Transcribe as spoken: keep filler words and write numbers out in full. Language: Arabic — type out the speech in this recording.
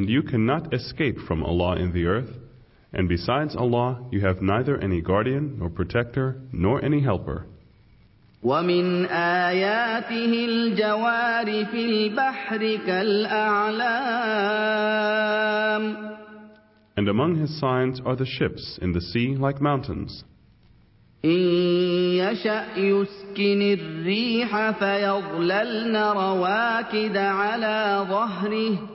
and you cannot escape from Allah in the earth, and besides Allah you have neither any guardian nor protector nor any helper. وَمِنْ آيَاتِهِ الْجَوَارِ فِي الْبَحْرِ كَالْأَعْلَامِ. And among His signs are the ships in the sea like mountains. إِن يَشَأْ يُسْكِنِ الرِّيحَ فَيَظْلَلْنَ رَوَاكِدَ عَلَى ظَهْرِهِ